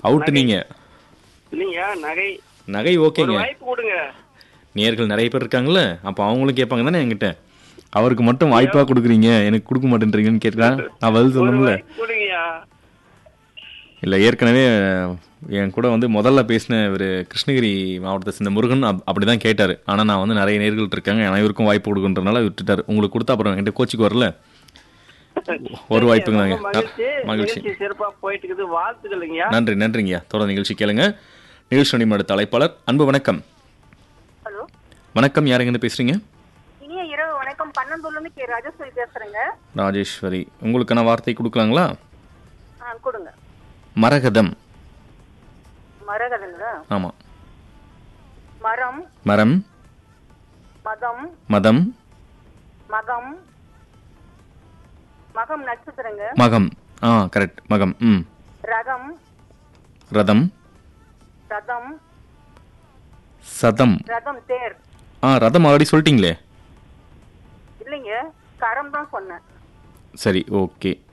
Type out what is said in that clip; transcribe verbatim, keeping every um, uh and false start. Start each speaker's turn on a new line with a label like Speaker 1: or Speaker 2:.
Speaker 1: Out நீங்க.
Speaker 2: இல்லைங்க நகை
Speaker 1: நகை
Speaker 2: ஒரு
Speaker 1: ஓகேங்க.
Speaker 2: வாய்ப்பு கொடுங்க.
Speaker 1: நேர்கள் நிறைய பேர் இருக்காங்கல்ல, அப்போ அவங்களும் கேட்பாங்க தானே என்கிட்ட. அவருக்கு மட்டும் வாய்ப்பா கொடுக்குறீங்க, எனக்கு கொடுக்க மாட்டேன்றீங்கன்னு கேட்கா நான் பதில்
Speaker 2: ஒரு
Speaker 1: சொல்லணும்ல.
Speaker 2: வாய்ப்பு கொடுங்கயா.
Speaker 1: இல்லை, ஏற்கனவே என் கூட வந்து முதல்ல பேசின ஒரு கிருஷ்ணகிரி மாவட்டத்தை சேர்ந்த முருகன் அப் அப்படி தான் கேட்டார். ஆனால் நான் வந்து நிறைய நேர்கள் இருக்காங்க, அனைவருக்கும் வாய்ப்பு கொடுக்குன்றனால விட்டுட்டார். உங்களுக்கு கொடுத்தா அப்புறம் என்கிட்ட கோச்சிக்கு வரல. ஒரு வாய்ப்புங்க தாங்க.
Speaker 2: ரொம்ப மகிழ்ச்சி.
Speaker 1: மகிழ்ச்சி.
Speaker 2: நிகழ்ச்சி சிறப்பா போயிட்டு இருக்குது. வாழ்த்துக்கள்ங்கய்யா.
Speaker 1: நன்றி நன்றிங்கய்யா. தொடர் நிகழ்ச்சி கேளுங்க. நிகழ்ச்சி நிமிட தலைப்பாளர். அன்பு வணக்கம்.
Speaker 3: ஹலோ,
Speaker 1: வணக்கம். யார் எங்கேருந்து பேசுறீங்க?
Speaker 3: இனிய இரவு வணக்கம். பன்னெண்டுல இருந்து கே ராஜேஸ்வரி பேசுறேங்க.
Speaker 1: ராஜேஸ்வரி, உங்களுக்கான வார்த்தை கொடுக்கலாங்களா?
Speaker 3: ஆ கொடுங்க.
Speaker 1: மரகதம்.
Speaker 3: மரகதங்களா?
Speaker 1: ஆமா.
Speaker 3: மரம்,
Speaker 1: மரம்,
Speaker 3: மதம்,
Speaker 1: மதம்,
Speaker 3: மகம், மகம் நட்சத்திரங்க.
Speaker 1: மகம். ஆ கரெக்ட். மகம். ம்.
Speaker 3: ரகம்,
Speaker 1: ரதம்,
Speaker 3: ரதம்,
Speaker 1: சதம்.
Speaker 3: ரதம் தேர்.
Speaker 1: ஆ ரதம் ஆல்ரெடி சொல்லிட்டீங்களே.
Speaker 3: இல்லைங்க, கரம் தான் சொன்னேன்.
Speaker 1: சரி, ஓகே.